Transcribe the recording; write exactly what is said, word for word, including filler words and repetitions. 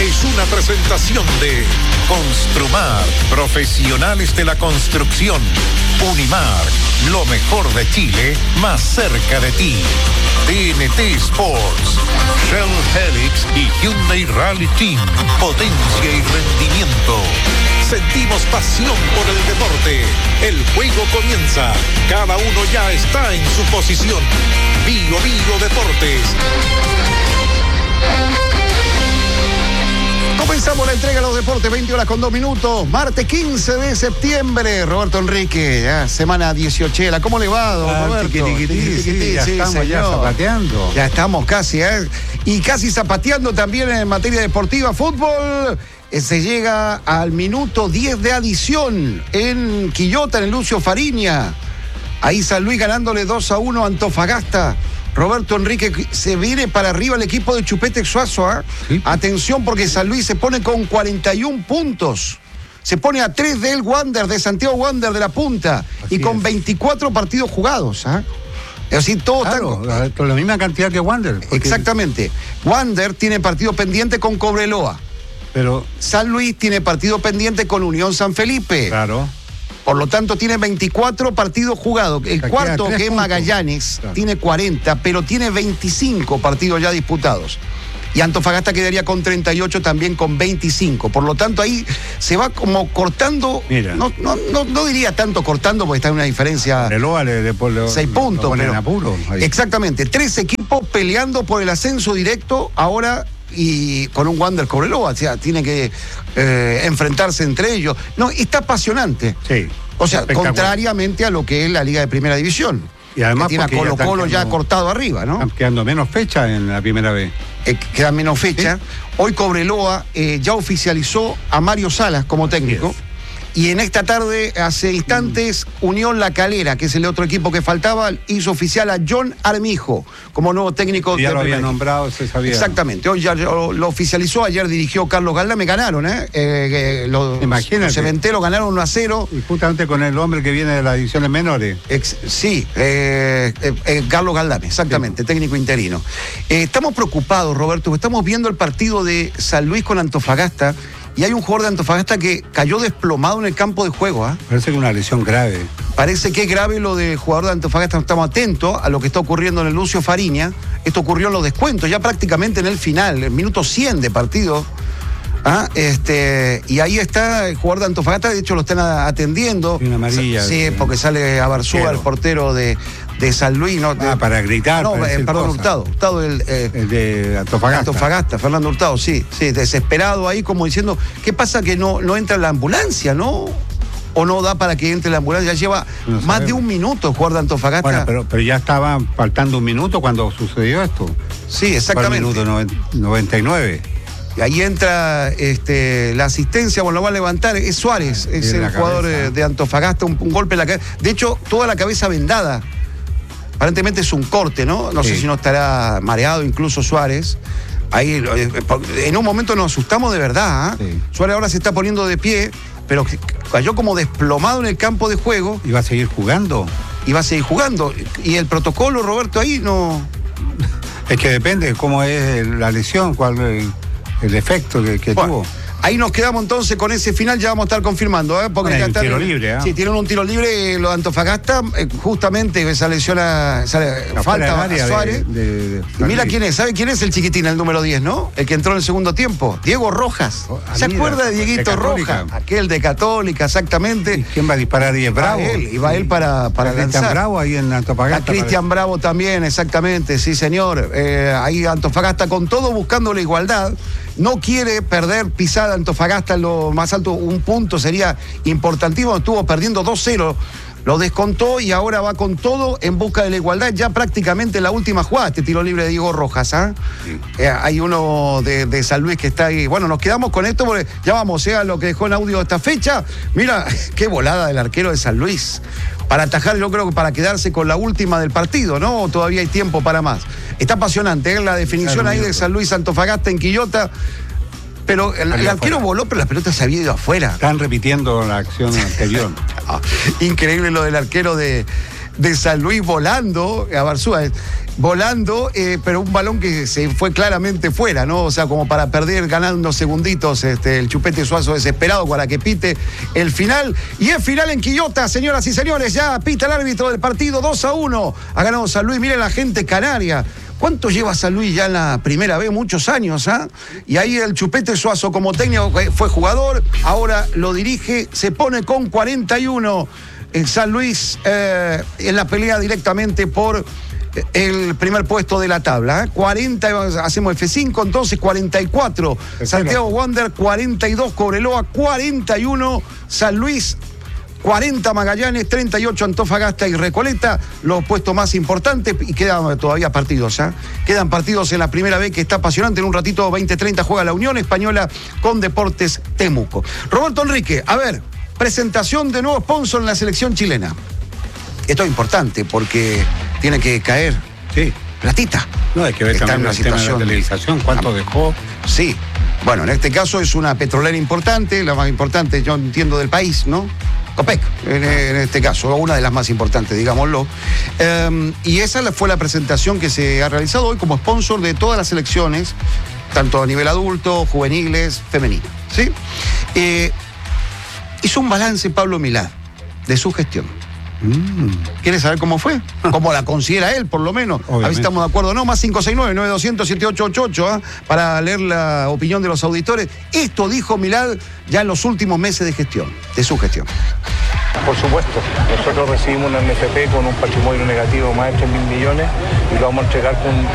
es una presentación de Construmar, profesionales de la construcción. Unimar, lo mejor de Chile, más cerca de ti. T N T Sports, Shell Helix y Hyundai Rally Team, potencia y rendimiento. Sentimos pasión por el deporte. El juego comienza. Cada uno ya está en su posición. Bio Bio Deportes. Comenzamos la entrega de los deportes, veinte horas con dos minutos, martes quince de septiembre. Roberto Enrique, ya, semana dieciochera. ¿Cómo le va, don ah, Roberto? Tiqui, tiqui, tiqui, sí, sí, ya sí, estamos señor. ya zapateando. Ya estamos casi, ¿eh? Y casi zapateando también en materia deportiva. Fútbol, eh, se llega al minuto diez de adición en Quillota, en el Lucio Fariña. Ahí San Luis ganándole dos a uno a Antofagasta. Roberto Enrique, se viene para arriba el equipo de Chupete Suazo, ¿eh? Sí. Atención, porque San Luis se pone con cuarenta y un puntos. Se pone a tres del Wander, de Santiago Wander de la punta. Así y con es. veinticuatro partidos jugados, ¿eh? Es decir, todos claro, están con la misma cantidad que Wander. Porque... Exactamente. Wander tiene partido pendiente con Cobreloa. Pero San Luis tiene partido pendiente con Unión San Felipe. Claro. Por lo tanto, tiene veinticuatro partidos jugados. El cuarto, que es Magallanes, claro, tiene cuarenta, pero tiene veinticinco partidos ya disputados. Y Antofagasta quedaría con treinta y ocho, también con veinticinco. Por lo tanto, ahí se va como cortando. Mira. No, no, no, no diría tanto cortando, porque está en una diferencia. Reloa le, le, le, seis puntos. Pero, apuro, exactamente. Tres equipos peleando por el ascenso directo ahora. Y con un Wander Cobreloa, o sea, tiene que eh, enfrentarse entre ellos. No, está apasionante. Sí. O sea, contrariamente a lo que es la Liga de Primera División. Y además que tiene a Colo Colo ya, ya cortado arriba, ¿no? Están quedando menos fechas en la primera vez. Eh, quedan menos fechas. ¿Sí? Hoy Cobreloa eh, ya oficializó a Mario Salas como técnico. Y en esta tarde, hace instantes, mm. Unión La Calera, que es el otro equipo que faltaba, hizo oficial a John Armijo como nuevo técnico. Y ya lo había nombrado, se sabía. Exactamente, hoy ya lo, lo oficializó, ayer dirigió Carlos Galdame, ganaron, ¿eh? eh, eh los, Imagínate. Los cementeros ganaron uno a cero. Y justamente con el hombre que viene de las divisiones menores. Ex, sí, eh, eh, eh, Carlos Galdame, exactamente, sí. Técnico interino. Eh, estamos preocupados, Roberto, estamos viendo el partido de San Luis con Antofagasta. Y hay un jugador de Antofagasta que cayó desplomado en el campo de juego. ¿eh? Parece que es una lesión grave. Parece que es grave lo del jugador de Antofagasta. Estamos atentos a lo que está ocurriendo en el Lucio Fariña. Esto ocurrió en los descuentos, ya prácticamente en el final, el minuto cien de partido. ¿Ah? Este, y ahí está el jugador de Antofagasta, de hecho lo están atendiendo. Una amarilla. Sí, de... porque sale a Barzúa, el portero de, de San Luis. ¿no? Ah, para gritar. No, para eh, perdón, cosas. Hurtado. Hurtado el, eh, el de Antofagasta. Antofagasta, Fernando Hurtado, sí, sí, desesperado ahí como diciendo, ¿qué pasa que no, no entra la ambulancia, no? ¿O no da para que entre la ambulancia? Ya lleva no más de un minuto el jugador de Antofagasta. Bueno, pero, pero ya estaba faltando un minuto cuando sucedió esto. Sí, exactamente. Fue el minuto noventa y nueve. Y ahí entra este, la asistencia, bueno, lo va a levantar, es Suárez, es sí, el jugador cabeza. de Antofagasta, un, un golpe en la cabeza. De hecho, toda la cabeza vendada. Aparentemente es un corte, ¿no? No sí. sé si no estará mareado incluso Suárez. Ahí, en un momento nos asustamos de verdad. ¿eh? Sí. Suárez ahora se está poniendo de pie, pero cayó como desplomado en el campo de juego. ¿Y va a seguir jugando? Y va a seguir jugando. Y el protocolo, Roberto, ahí no... Es que depende de cómo es la lesión, cuál es el efecto que, que bueno, tuvo. Ahí nos quedamos entonces con ese final, ya vamos a estar confirmando, ¿eh? Porque bueno, ya un está, tiro libre, ¿eh? Sí, tienen un tiro libre los de Antofagasta, eh, justamente esa lesión a, esa, falta a Suárez. De, de, de, y mira quién es, ¿sabe quién es el chiquitín, el número diez, no? El que entró en el segundo tiempo, Diego Rojas. Oh, ¿Se mira, acuerda de Dieguito de Rojas? Aquel de Católica, exactamente. ¿Y quién va a disparar ahí? Es Bravo. Él, y va él para, para lanzar. Cristian Bravo ahí en Antofagasta. A Cristian para... Bravo también, exactamente, sí señor. Eh, ahí Antofagasta con todo buscando la igualdad. No quiere perder pisada Antofagasta en lo más alto, un punto sería importantísimo, estuvo perdiendo dos cero, lo descontó y ahora va con todo en busca de la igualdad, ya prácticamente en la última jugada, este tiro libre de Diego Rojas. ¿eh? Sí. Eh, hay uno de, de San Luis que está ahí, bueno, nos quedamos con esto porque ya vamos, sea lo que dejó en audio esta fecha, mira, qué volada del arquero de San Luis. Para atajar, yo creo que para quedarse con la última del partido, ¿no? Todavía hay tiempo para más. Está apasionante, ¿eh? La definición claro, ahí de San Luis Antofagasta en Quillota. Pero el, el arquero voló, pero la pelota se había ido afuera. Están repitiendo la acción anterior. Increíble lo del arquero de, de San Luis volando a Barzúa. volando, eh, pero un balón que se fue claramente fuera, ¿no? O sea, como para perder, ganando unos segunditos, este, el Chupete Suazo desesperado para que pite el final. Y es final en Quillota, señoras y señores, ya pita el árbitro del partido, dos a uno. Ha ganado San Luis, miren la gente canaria. ¿Cuánto lleva San Luis ya en la primera vez? Muchos años, ¿ah? ¿eh? Y ahí el Chupete Suazo como técnico fue jugador, ahora lo dirige, se pone con cuarenta y uno. En San Luis eh, en la pelea directamente por el primer puesto de la tabla. ¿eh? cuarenta, hacemos F cinco, entonces cuarenta y cuatro. Santiago Wander, cuarenta y dos. Cobreloa, cuarenta y uno. San Luis, cuarenta Magallanes, treinta y ocho Antofagasta y Recoleta, los puestos más importantes, y quedan todavía partidos, ¿eh? Quedan partidos en la primera vez que está apasionante. En un ratito, veinte treinta, juega la Unión Española con Deportes Temuco. Roberto Enrique, a ver, presentación de nuevo sponsor en la selección chilena. Esto es importante porque tiene que caer sí. platita. No, hay que ver Está también en el una tema de la situación televisación, cuánto Ah, dejó. Sí. Bueno, en este caso es una petrolera importante, la más importante, yo entiendo, del país, ¿no? Copec, en, en este caso, una de las más importantes, digámoslo. Um, y esa fue la presentación que se ha realizado hoy como sponsor de todas las selecciones, tanto a nivel adulto, juveniles, femenino, ¿sí? Eh, hizo un balance Pablo Milad de su gestión. Mm. ¿Quieres saber cómo fue? ¿Cómo la considera él, por lo menos? Obviamente. A ver si estamos de acuerdo o no. Más cinco seis nueve, nueve dos cero cero, siete ocho ocho ocho, ¿eh? Para leer la opinión de los auditores. Esto dijo Milad ya en los últimos meses de gestión, de su gestión. Por supuesto, nosotros recibimos una M F P con un patrimonio negativo de más de tres mil millones y lo vamos a entregar con